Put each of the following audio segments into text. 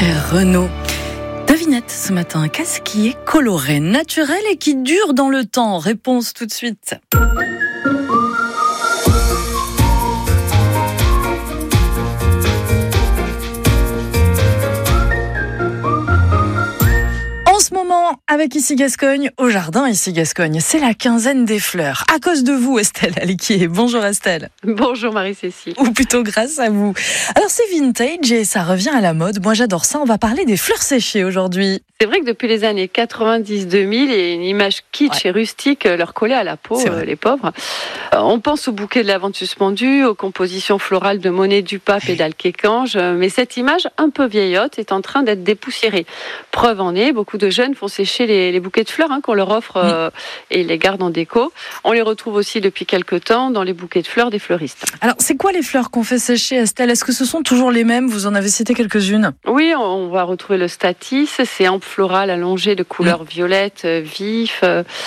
Renaud. Devinette ce matin, qu'est-ce qui est coloré, naturel et qui dure dans le temps? Réponse tout de suite. En ce moment, avec Ici Gascogne, au jardin Ici Gascogne, c'est la quinzaine des fleurs. À cause de vous, Estelle Aliquier. Bonjour Estelle. Bonjour Marie-Cécile. Ou plutôt grâce à vous. Alors c'est vintage et ça revient à la mode. Moi j'adore ça. On va parler des fleurs séchées aujourd'hui. C'est vrai que depuis les années 90-2000, il y a une image kitsch et rustique leur collée à la peau, les pauvres. On pense aux bouquets de lavande suspendus, aux compositions florales de Monet Dupape et d'Alquécange, mais cette image un peu vieillotte est en train d'être dépoussiérée. Preuve en est, beaucoup de jeunes font sécher les bouquets de fleurs qu'on leur offre et les gardent en déco. On les retrouve aussi depuis quelques temps dans les bouquets de fleurs des fleuristes. Alors c'est quoi les fleurs qu'on fait sécher, Estelle? Est-ce que ce sont toujours les mêmes? Vous en avez cité quelques-unes. Oui, on va retrouver le Statis, c'est ample floral allongé de couleur violette, vif,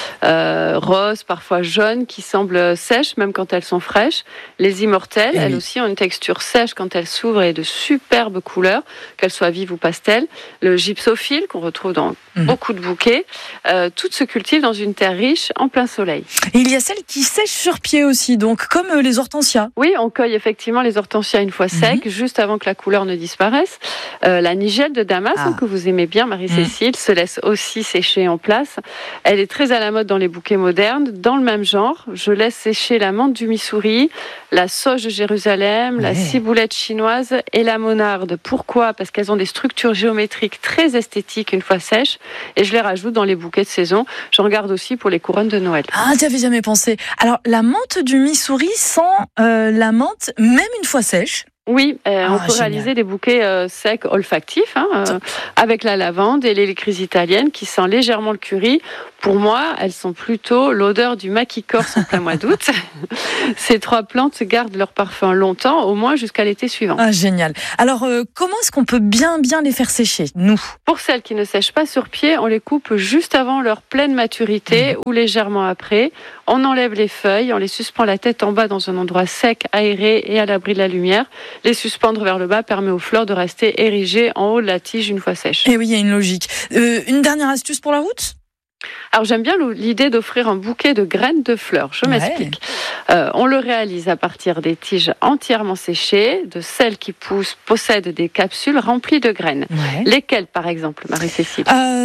rose, parfois jaune, qui semblent sèches même quand elles sont fraîches. Les immortelles, elles aussi ont une texture sèche quand elles s'ouvrent et de superbes couleurs, qu'elles soient vives ou pastel. Le gypsophile, qu'on retrouve dans beaucoup de bouquets, toutes se cultivent dans une terre riche en plein soleil. Et il y a celles qui sèchent sur pied aussi, donc comme les hortensias. Oui, on cueille effectivement les hortensias une fois secs, juste avant que la couleur ne disparaisse. La nigelle de Damas, que vous aimez bien, Marie-Cécile, se laisse aussi sécher en place. Elle est très à la mode dans les bouquets modernes. Dans le même genre, je laisse sécher la menthe du Missouri, la sauge de Jérusalem, la ciboulette chinoise et la monarde. Pourquoi? Parce qu'elles ont des structures géométriques très esthétiques une fois sèches, et je les rajoute dans les bouquets de saison. J'en garde aussi pour les couronnes de Noël. Ah, tu avais jamais pensé. Alors, la menthe du Missouri sent la menthe même une fois sèche? Oui, on peut réaliser des bouquets secs olfactifs avec la lavande et l'électrise italienne qui sent légèrement le curry. Pour moi, elles sont plutôt l'odeur du maquis corse en plein mois d'août. Ces trois plantes gardent leur parfum longtemps, au moins jusqu'à l'été suivant. Ah, génial. Alors, comment est-ce qu'on peut bien les faire sécher, nous? Pour celles qui ne sèchent pas sur pied, on les coupe juste avant leur pleine maturité ou légèrement après. On enlève les feuilles, on les suspend la tête en bas dans un endroit sec, aéré et à l'abri de la lumière. Les suspendre vers le bas permet aux fleurs de rester érigées en haut de la tige une fois sèche. Et oui, il y a une logique. Une dernière astuce pour la route? Alors j'aime bien l'idée d'offrir un bouquet de graines de fleurs. Je m'explique. On le réalise à partir des tiges entièrement séchées, de celles qui possèdent des capsules remplies de graines. Lesquelles, par exemple, Marie-Cécile?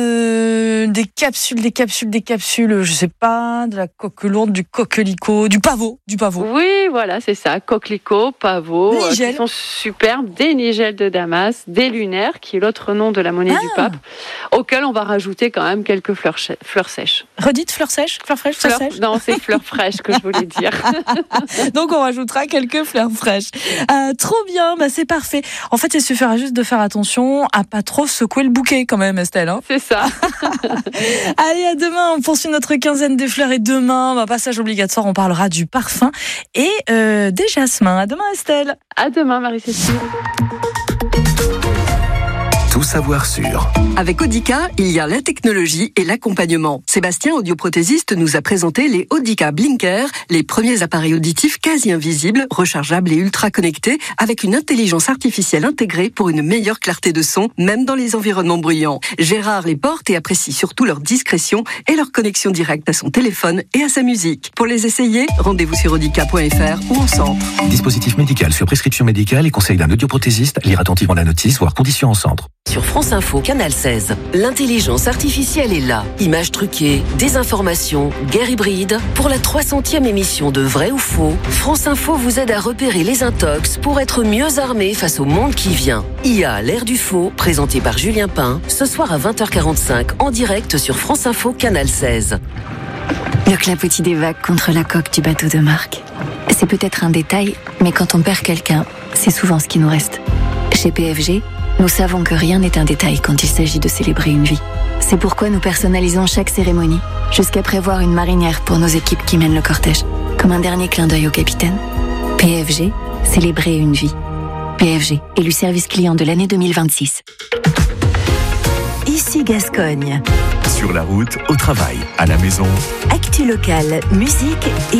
Des capsules, je sais pas, de la coqueluche, du coquelicot, du pavot. Oui, voilà, c'est ça, coquelicot, pavot, qui sont superbes, des nigelles de Damas, des lunaires, qui est l'autre nom de la monnaie du pape, auxquelles on va rajouter quand même quelques fleurs sèches. Redites fleurs sèches, fleurs fraîches, fleurs sèches. Non, c'est fleurs fraîches que je voulais dire. Donc on rajoutera quelques fleurs fraîches. Trop bien, c'est parfait. En fait, il suffira juste de faire attention à pas trop secouer le bouquet quand même, Estelle. C'est ça. Allez, à demain, on poursuit notre quinzaine des fleurs et demain, passage obligatoire, on parlera du parfum et des jasmins. À demain, Estelle. À demain, Marie-Cécile. Tout savoir sur. Avec Audica, il y a la technologie et l'accompagnement. Sébastien, audioprothésiste, nous a présenté les Audica Blinker, les premiers appareils auditifs quasi invisibles, rechargeables et ultra connectés, avec une intelligence artificielle intégrée pour une meilleure clarté de son, même dans les environnements bruyants. Gérard les porte et apprécie surtout leur discrétion et leur connexion directe à son téléphone et à sa musique. Pour les essayer, rendez-vous sur audica.fr ou en centre. Dispositif médical sur prescription médicale et conseil d'un audioprothésiste. Lire attentivement la notice, voire conditions en centre. Sur France Info, Canal 16, l'intelligence artificielle est là. Images truquées, désinformation, guerre hybride. Pour la 300e émission de Vrai ou Faux, France Info vous aide à repérer les intox pour être mieux armé face au monde qui vient. IA, l'ère du faux, présenté par Julien Pain, ce soir à 20h45 en direct sur France Info, Canal 16. Le clapotis des vagues contre la coque du bateau de Marc. C'est peut-être un détail, mais quand on perd quelqu'un, c'est souvent ce qui nous reste. Chez PFG, nous savons que rien n'est un détail quand il s'agit de célébrer une vie. C'est pourquoi nous personnalisons chaque cérémonie, jusqu'à prévoir une marinière pour nos équipes qui mènent le cortège, comme un dernier clin d'œil au capitaine. PFG, célébrer une vie. PFG, élu service client de l'année 2026. Ici Gascogne. Sur la route, au travail, à la maison. Actu locale, musique et